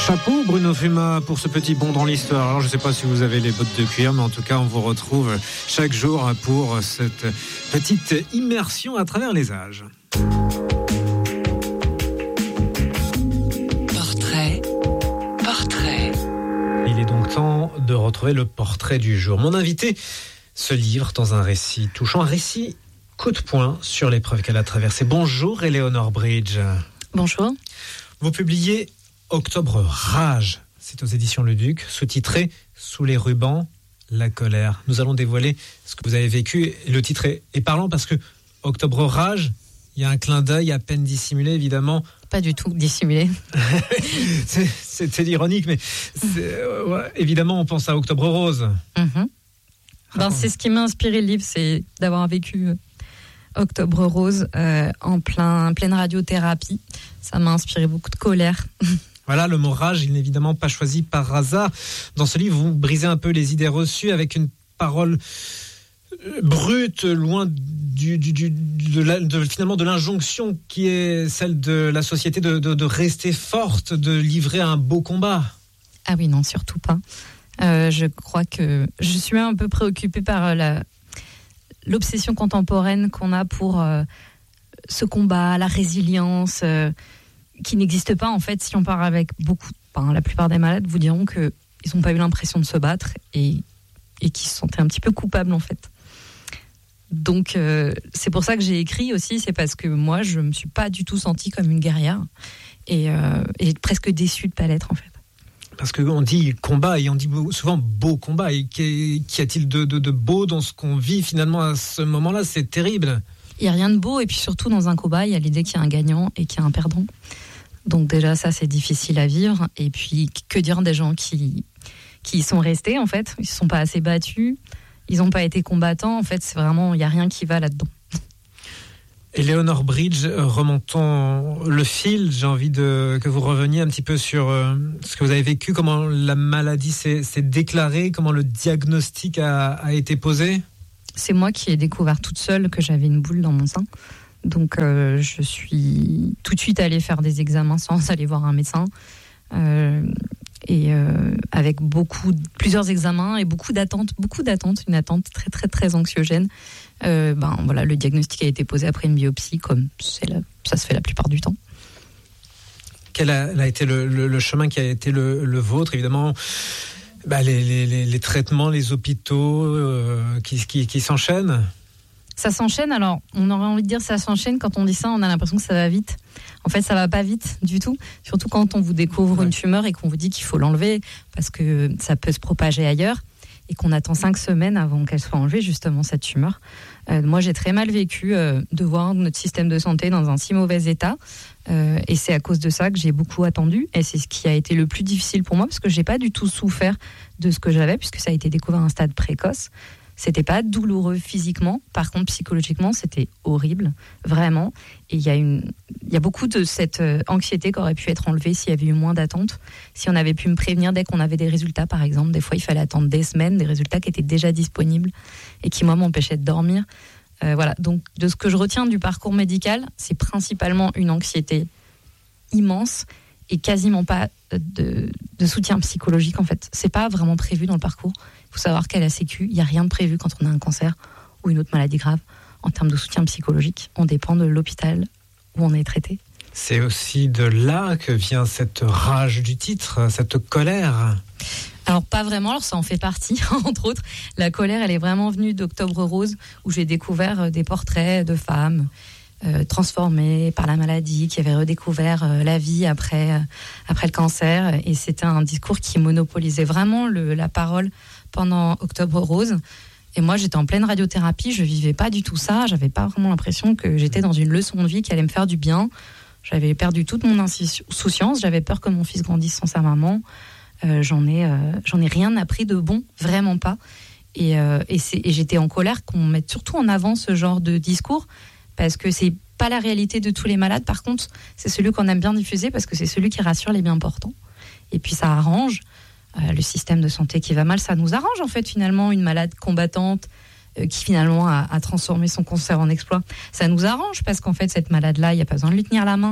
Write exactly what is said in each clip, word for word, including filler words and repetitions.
Chapeau Bruno Fuma pour ce petit bond dans l'histoire. Alors je ne sais pas si vous avez les bottes de cuir, mais en tout cas on vous retrouve chaque jour pour cette petite immersion à travers les âges. Portrait, portrait. Il est donc temps de retrouver le portrait du jour. Mon invité se livre dans un récit touchant, un récit coup de poing sur l'épreuve qu'elle a traversée. Bonjour Éléonore Bridge. Bonjour. Vous publiez Octobre Rage, c'est aux éditions Le Duc, sous-titré Sous les rubans, la colère. Nous allons dévoiler ce que vous avez vécu. Et le titre est, est parlant parce que Octobre Rage, il y a un clin d'œil à peine dissimulé, évidemment. Pas du tout dissimulé. c'est, c'est, c'est ironique, mais c'est, euh, ouais, évidemment, on pense à Octobre Rose. Mm-hmm. Ben, c'est ce qui m'a inspiré le livre, c'est d'avoir vécu Octobre Rose euh, en plein, pleine radiothérapie. Ça m'a inspiré beaucoup de colère. Voilà, le mot rage, il n'est évidemment pas choisi par hasard. Dans ce livre, vous brisez un peu les idées reçues avec une parole brute, loin du, du, du, de, la, de finalement de l'injonction qui est celle de la société de, de, de rester forte, de livrer un beau combat. Ah oui, non, surtout pas. Euh, je crois que je suis un peu préoccupée par la, l'obsession contemporaine qu'on a pour euh, ce combat, la résilience... Euh, qui n'existe pas en fait. Si on part avec beaucoup, enfin, la plupart des malades vous diront qu'ils n'ont pas eu l'impression de se battre et, et qu'ils se sentaient un petit peu coupables en fait. Donc euh, c'est pour ça que j'ai écrit aussi, c'est parce que moi je me suis pas du tout sentie comme une guerrière et, euh, et presque déçue de pas l'être en fait. Parce qu'on dit combat et on dit souvent beau combat, et qu'y a-t-il de, de, de beau dans ce qu'on vit finalement à ce moment-là? C'est terrible. Il n'y a rien de beau, et puis surtout dans un combat il y a l'idée qu'il y a un gagnant et qu'il y a un perdant. Donc déjà ça c'est difficile à vivre. Et puis que dire des gens qui, qui sont restés en fait, ils ne se sont pas assez battus, ils n'ont pas été combattants, en fait c'est vraiment, il n'y a rien qui va là-dedans. Éléonore Bridge, remontons le fil, j'ai envie de, que vous reveniez un petit peu sur euh, ce que vous avez vécu, comment la maladie s'est, s'est déclarée, comment le diagnostic a, a été posé. C'est moi qui ai découvert toute seule que j'avais une boule dans mon sein. Donc euh, je suis tout de suite allée faire des examens sans aller voir un médecin. Euh, et euh, avec beaucoup, plusieurs examens et beaucoup d'attentes, beaucoup d'attentes, une attente très très très anxiogène. Euh, ben voilà, le diagnostic a été posé après une biopsie, comme c'est la, ça se fait la plupart du temps. Quel a, a été le, le, le chemin qui a été le, le vôtre, évidemment? Bah, les, les, les traitements, les hôpitaux euh, qui, qui, qui s'enchaînent. Ça s'enchaîne, alors on aurait envie de dire ça s'enchaîne, quand on dit ça on a l'impression que ça va vite. En fait ça va pas vite du tout, surtout quand on vous découvre ouais. une tumeur et qu'on vous dit qu'il faut l'enlever parce que ça peut se propager ailleurs et qu'on attend cinq semaines avant qu'elle soit enlevée justement cette tumeur. Euh, moi j'ai très mal vécu euh, de voir notre système de santé dans un si mauvais état euh, et c'est à cause de ça que j'ai beaucoup attendu et c'est ce qui a été le plus difficile pour moi parce que j'ai pas du tout souffert de ce que j'avais puisque ça a été découvert à un stade précoce. C'était pas douloureux physiquement, par contre psychologiquement c'était horrible, vraiment. Et il y a une, il y a beaucoup de cette anxiété qui aurait pu être enlevée s'il y avait eu moins d'attente, si on avait pu me prévenir dès qu'on avait des résultats par exemple. Des fois il fallait attendre des semaines, des résultats qui étaient déjà disponibles et qui moi m'empêchaient de dormir. Euh, voilà, donc de ce que je retiens du parcours médical, c'est principalement une anxiété immense et quasiment pas de, de soutien psychologique en fait. C'est pas vraiment prévu dans le parcours. Il faut savoir qu'à la Sécu, il n'y a rien de prévu quand on a un cancer ou une autre maladie grave. En termes de soutien psychologique, on dépend de l'hôpital où on est traité. C'est aussi de là que vient cette rage du titre, cette colère. Alors pas vraiment, alors ça en fait partie, entre autres. La colère, elle est vraiment venue d'Octobre Rose, où j'ai découvert des portraits de femmes euh, transformées par la maladie, qui avaient redécouvert euh, la vie après, euh, après le cancer. Et c'était un discours qui monopolisait vraiment le, la parole pendant Octobre Rose. Et moi, j'étais en pleine radiothérapie, je vivais pas du tout ça. J'avais pas vraiment l'impression que j'étais dans une leçon de vie qui allait me faire du bien. J'avais perdu toute mon insouciance, j'avais peur que mon fils grandisse sans sa maman. Euh, j'en ai, euh, j'en ai rien appris de bon, vraiment pas. Et, euh, et, c'est, et j'étais en colère qu'on mette surtout en avant ce genre de discours, parce que c'est pas la réalité de tous les malades. Par contre, c'est celui qu'on aime bien diffuser, parce que c'est celui qui rassure les bien portants. Et puis ça arrange. Euh, le système de santé qui va mal, ça nous arrange en fait finalement, une malade combattante euh, qui finalement a, a transformé son cancer en exploit. Ça nous arrange parce qu'en fait cette malade-là, il n'y a pas besoin de lui tenir la main, il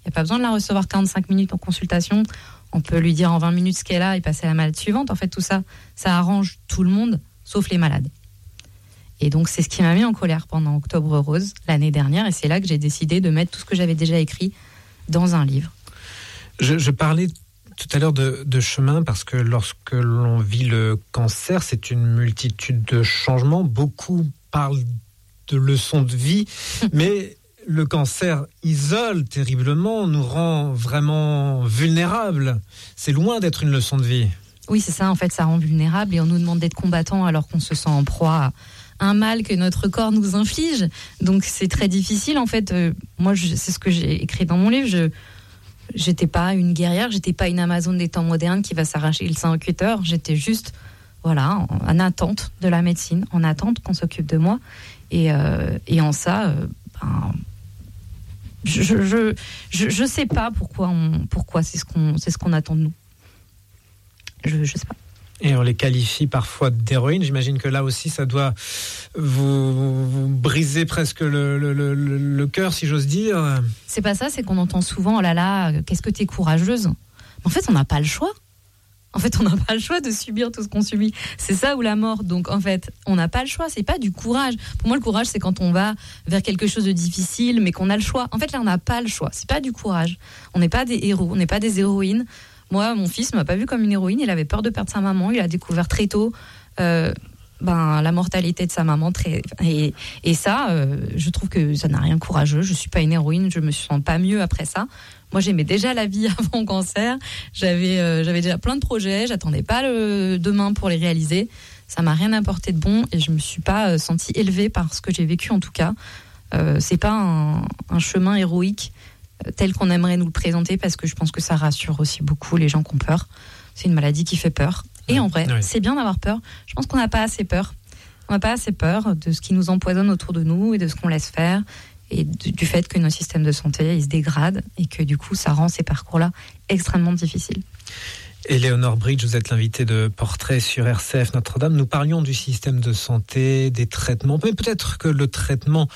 n'y a pas besoin de la recevoir quarante-cinq minutes en consultation. On peut lui dire en vingt minutes ce qu'elle a et passer à la maladie suivante. En fait, tout ça, ça arrange tout le monde, sauf les malades. Et donc, c'est ce qui m'a mis en colère pendant Octobre Rose, l'année dernière. Et c'est là que j'ai décidé de mettre tout ce que j'avais déjà écrit dans un livre. Je, je parlais tout à l'heure de, de chemin parce que lorsque l'on vit le cancer, c'est une multitude de changements. Beaucoup parlent de leçons de vie, mais le cancer isole terriblement, nous rend vraiment vulnérables. C'est loin d'être une leçon de vie. Oui, c'est ça. En fait, ça rend vulnérable et on nous demande d'être combattant alors qu'on se sent en proie à un mal que notre corps nous inflige. Donc, c'est très difficile. En fait, euh, moi, je, c'est ce que j'ai écrit dans mon livre. Je J'étais pas une guerrière, j'étais pas une Amazone des temps modernes qui va s'arracher le sein au cutter. J'étais juste, voilà, en, en attente de la médecine, en attente qu'on s'occupe de moi. Et, euh, et en ça, euh, ben, je, je, je, je sais pas pourquoi, on, pourquoi c'est ce qu'on, c'est ce qu'on attend de nous. Je, je sais pas. Et on les qualifie parfois d'héroïnes. J'imagine que là aussi, ça doit vous, vous briser presque le, le, le, le cœur, si j'ose dire. C'est pas ça, c'est qu'on entend souvent, oh là là, qu'est-ce que t'es courageuse. En fait, on n'a pas le choix. En fait, on n'a pas le choix de subir tout ce qu'on subit. C'est ça ou la mort. Donc, en fait, on n'a pas le choix. C'est pas du courage. Pour moi, le courage, c'est quand on va vers quelque chose de difficile, mais qu'on a le choix. En fait, là, on n'a pas le choix. C'est pas du courage. On n'est pas des héros. On n'est pas des héroïnes. Moi, mon fils ne m'a pas vu comme une héroïne. Il avait peur de perdre sa maman. Il a découvert très tôt euh, ben, la mortalité de sa maman. Très... Et, et ça, euh, je trouve que ça n'a rien de courageux. Je ne suis pas une héroïne. Je ne me sens pas mieux après ça. Moi, j'aimais déjà la vie avant le cancer. J'avais, euh, j'avais déjà plein de projets. J'attendais pas le demain pour les réaliser. Ça m'a rien apporté de bon et je me suis pas euh, sentie élevée par ce que j'ai vécu en tout cas. Euh, c'est pas un, un chemin héroïque tel qu'on aimerait nous le présenter, parce que je pense que ça rassure aussi beaucoup les gens qui ont peur. C'est une maladie qui fait peur. Et en vrai, oui. C'est bien d'avoir peur. Je pense qu'on n'a pas assez peur. On n'a pas assez peur de ce qui nous empoisonne autour de nous et de ce qu'on laisse faire, et du fait que nos systèmes de santé ils se dégradent et que du coup, ça rend ces parcours-là extrêmement difficiles. Éléonore Bridge, vous êtes l'invitée de Portrait sur R C F Notre-Dame. Nous parlions du système de santé, des traitements, mais peut-être que le traitement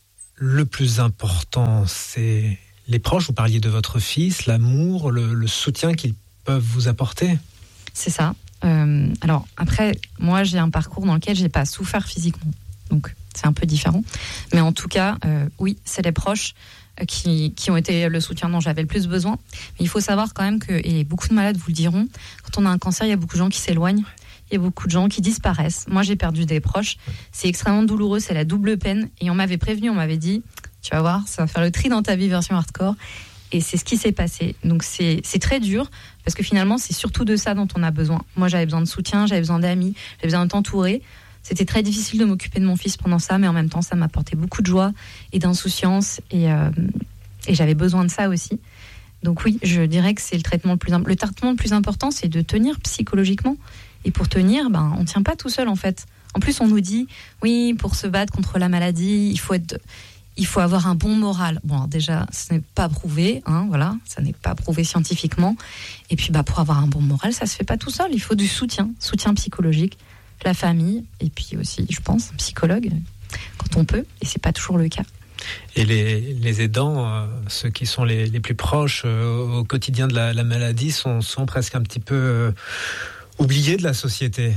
le plus important, c'est les proches. Vous parliez de votre fils, l'amour, le, le soutien qu'ils peuvent vous apporter. C'est ça. Euh, alors après, moi j'ai un parcours dans lequel j'ai pas souffert physiquement, donc c'est un peu différent. Mais en tout cas, euh, oui, c'est les proches qui, qui ont été le soutien dont j'avais le plus besoin. Mais il faut savoir quand même que, et beaucoup de malades vous le diront, quand on a un cancer, il y a beaucoup de gens qui s'éloignent. Il y a beaucoup de gens qui disparaissent. Moi, j'ai perdu des proches. C'est extrêmement douloureux, c'est la double peine. Et on m'avait prévenu, on m'avait dit, tu vas voir, ça va faire le tri dans ta vie version hardcore. Et c'est ce qui s'est passé. Donc c'est, c'est très dur, parce que finalement, c'est surtout de ça dont on a besoin. Moi, j'avais besoin de soutien, j'avais besoin d'amis, j'avais besoin de t'entourer. C'était très difficile de m'occuper de mon fils pendant ça, mais en même temps, ça m'apportait beaucoup de joie et d'insouciance. Et, euh, et j'avais besoin de ça aussi. Donc oui, je dirais que c'est le traitement le plus, le traitement le plus important, c'est de tenir psychologiquement. Et pour tenir, ben, on ne tient pas tout seul en fait. En plus, on nous dit, oui, pour se battre contre la maladie, il faut être, il faut avoir un bon moral. Bon, alors déjà, ce n'est pas prouvé, hein, voilà, ça n'est pas prouvé scientifiquement. Et puis, bah, pour avoir un bon moral, ça se fait pas tout seul. Il faut du soutien, soutien psychologique, la famille, et puis aussi, je pense, un psychologue, quand on peut. Et c'est pas toujours le cas. Et les, les aidants, euh, ceux qui sont les, les plus proches euh, au quotidien de la, la maladie, sont, sont presque un petit peu euh, oubliés de la société.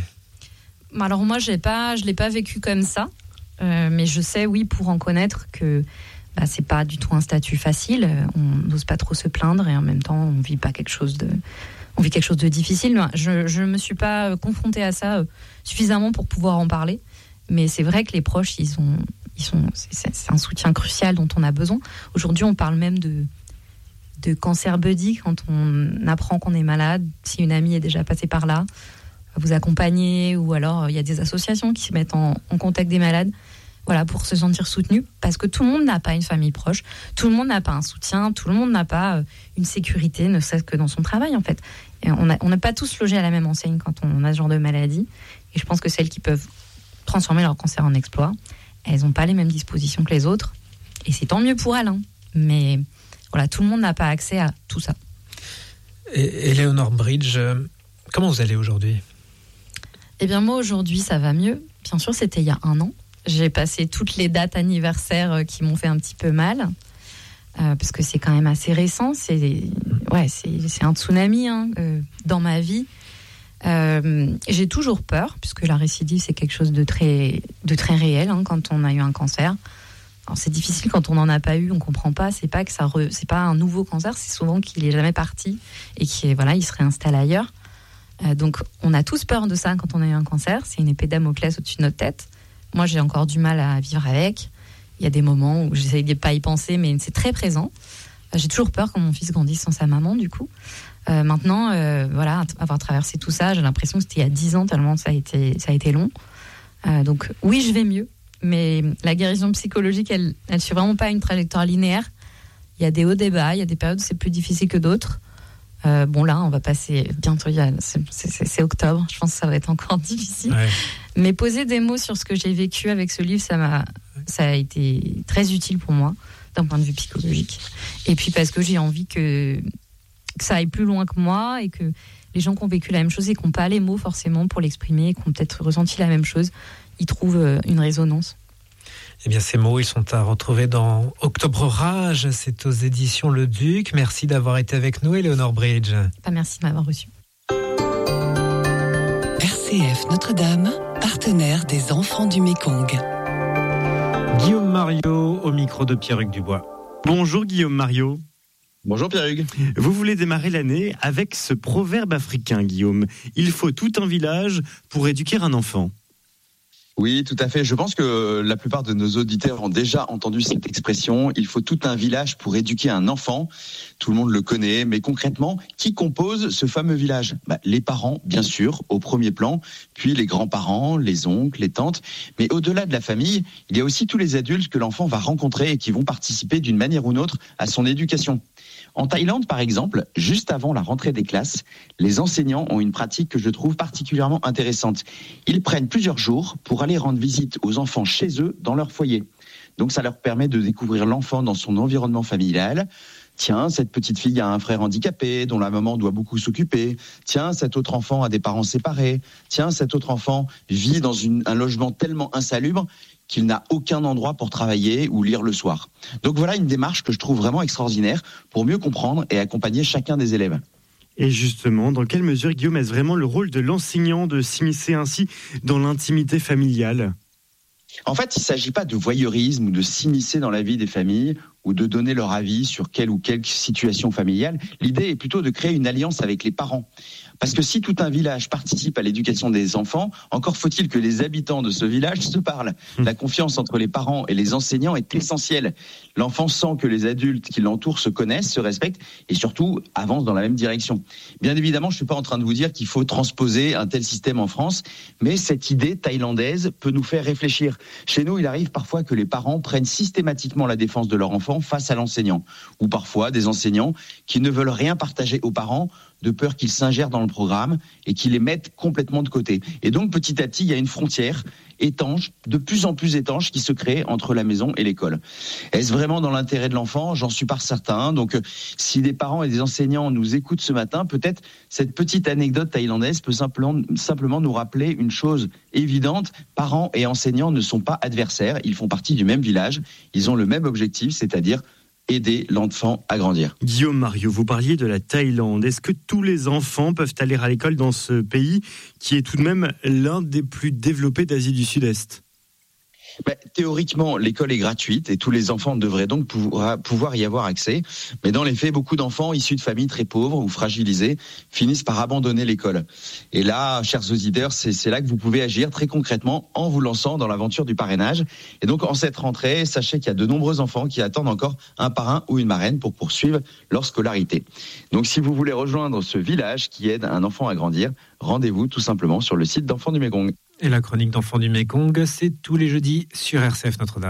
Alors moi, j'ai pas, je l'ai pas vécu comme ça, euh, mais je sais, oui, pour en connaître, que bah, c'est pas du tout un statut facile. On n'ose pas trop se plaindre et en même temps, on vit pas quelque chose de, on vit quelque chose de difficile. Je, je me suis pas confrontée à ça suffisamment pour pouvoir en parler, mais c'est vrai que les proches, ils ont Ils sont, c'est, c'est un soutien crucial dont on a besoin. Aujourd'hui, on parle même de, de cancer buddy quand on apprend qu'on est malade. Si une amie est déjà passée par là, vous accompagner, ou alors il y a des associations qui se mettent en, en contact des malades, voilà, pour se sentir soutenu, parce que tout le monde n'a pas une famille proche, tout le monde n'a pas un soutien, tout le monde n'a pas une sécurité, ne serait-ce que dans son travail en fait. Et on n'a pas tous logé à la même enseigne quand on a ce genre de maladie. Et je pense que celles qui peuvent transformer leur cancer en exploit, elles n'ont pas les mêmes dispositions que les autres. Et c'est tant mieux pour elles. Hein. Mais voilà, tout le monde n'a pas accès à tout ça. Et Éléonore Bridge, comment vous allez aujourd'hui ? Eh bien, moi, aujourd'hui, ça va mieux. Bien sûr, c'était il y a un an. J'ai passé toutes les dates anniversaires qui m'ont fait un petit peu mal. euh, parce que c'est quand même assez récent. C'est, ouais, c'est, c'est un tsunami hein, euh, dans ma vie. Euh, j'ai toujours peur, puisque la récidive, c'est quelque chose de très, de très réel hein, quand on a eu un cancer. Alors, c'est difficile quand on n'en a pas eu, on ne comprend pas. C'est pas que ça re, c'est pas un nouveau cancer, c'est souvent qu'il n'est jamais parti et qu'il voilà, il se réinstalle ailleurs. Euh, donc, on a tous peur de ça quand on a eu un cancer. C'est une épée de Damoclès au-dessus de notre tête. Moi, j'ai encore du mal à vivre avec. Il y a des moments où j'essaie de pas y penser, mais c'est très présent. Euh, j'ai toujours peur quand mon fils grandisse sans sa maman, du coup. Euh, maintenant, euh, voilà, avoir traversé tout ça, j'ai l'impression que c'était il y a dix ans, tellement ça a été, ça a été long. Euh, donc, oui, je vais mieux. Mais la guérison psychologique, elle ne suit vraiment pas une trajectoire linéaire. Il y a des hauts, des bas, il y a des périodes où c'est plus difficile que d'autres. Euh, bon là, on va passer bientôt, c'est, c'est, c'est octobre, je pense que ça va être encore difficile. Ouais. Mais poser des mots sur ce que j'ai vécu avec ce livre, ça m'a, ça a été très utile pour moi, d'un point de vue psychologique. Et puis parce que j'ai envie que, que ça aille plus loin que moi et que les gens qui ont vécu la même chose et qui n'ont pas les mots forcément pour l'exprimer et qui ont peut-être ressenti la même chose, ils trouvent une résonance. Eh bien, ces mots, ils sont à retrouver dans Octobre Rage. C'est aux éditions Le Duc. Merci d'avoir été avec nous, Éléonore Bridge. Pas merci de m'avoir reçu. R C F Notre-Dame, partenaire des enfants du Mékong. Guillaume Mariot au micro de Pierre-Hugues Dubois. Bonjour Guillaume Mariot. Bonjour Pierre-Hugues. Vous voulez démarrer l'année avec ce proverbe africain, Guillaume. Il faut tout un village pour éduquer un enfant. Oui, tout à fait. Je pense que la plupart de nos auditeurs ont déjà entendu cette expression. Il faut tout un village pour éduquer un enfant. Tout le monde le connaît, mais concrètement, qui compose ce fameux village ? Bah, les parents, bien sûr, au premier plan, puis les grands-parents, les oncles, les tantes. Mais au-delà de la famille, il y a aussi tous les adultes que l'enfant va rencontrer et qui vont participer d'une manière ou d'une autre à son éducation. En Thaïlande, par exemple, juste avant la rentrée des classes, les enseignants ont une pratique que je trouve particulièrement intéressante. Ils prennent plusieurs jours pour aller rendre visite aux enfants chez eux, dans leur foyer. Donc ça leur permet de découvrir l'enfant dans son environnement familial. Tiens, cette petite fille a un frère handicapé dont la maman doit beaucoup s'occuper. Tiens, cet autre enfant a des parents séparés. Tiens, cet autre enfant vit dans une, un logement tellement insalubre qu'il n'a aucun endroit pour travailler ou lire le soir. Donc voilà une démarche que je trouve vraiment extraordinaire pour mieux comprendre et accompagner chacun des élèves. Et justement, dans quelle mesure, Guillaume, est-ce vraiment le rôle de l'enseignant de s'immiscer ainsi dans l'intimité familiale ? En fait, il ne s'agit pas de voyeurisme ou de s'immiscer dans la vie des familles ou de donner leur avis sur quelle ou quelle situation familiale. L'idée est plutôt de créer une alliance avec les parents. Parce que si tout un village participe à l'éducation des enfants, encore faut-il que les habitants de ce village se parlent. La confiance entre les parents et les enseignants est essentielle. L'enfant sent que les adultes qui l'entourent se connaissent, se respectent et surtout avancent dans la même direction. Bien évidemment, je ne suis pas en train de vous dire qu'il faut transposer un tel système en France, mais cette idée thaïlandaise peut nous faire réfléchir. Chez nous, il arrive parfois que les parents prennent systématiquement la défense de leur enfant face à l'enseignant, ou parfois des enseignants qui ne veulent rien partager aux parents de peur qu'ils s'ingèrent dans le programme et qu'ils les mettent complètement de côté. Et donc, petit à petit, il y a une frontière étanche, de plus en plus étanche, qui se crée entre la maison et l'école. Est-ce vraiment dans l'intérêt de l'enfant ? J'en suis pas certain. Donc, si des parents et des enseignants nous écoutent ce matin, peut-être cette petite anecdote thaïlandaise peut simplement, simplement nous rappeler une chose évidente. Parents et enseignants ne sont pas adversaires. Ils font partie du même village. Ils ont le même objectif, c'est-à-dire aider l'enfant à grandir. Guillaume Mariot, vous parliez de la Thaïlande. Est-ce que tous les enfants peuvent aller à l'école dans ce pays qui est tout de même l'un des plus développés d'Asie du Sud-Est ? Ben, théoriquement, l'école est gratuite et tous les enfants devraient donc pouvoir, pouvoir y avoir accès. Mais dans les faits, beaucoup d'enfants issus de familles très pauvres ou fragilisées finissent par abandonner l'école. Et là, chers auditeurs, c'est, c'est là que vous pouvez agir très concrètement en vous lançant dans l'aventure du parrainage. Et donc, en cette rentrée, sachez qu'il y a de nombreux enfants qui attendent encore un parrain ou une marraine pour poursuivre leur scolarité. Donc, si vous voulez rejoindre ce village qui aide un enfant à grandir, rendez-vous tout simplement sur le site d'Enfants du Mékong. Et la chronique d'Enfants du Mékong, c'est tous les jeudis sur R C F Notre-Dame.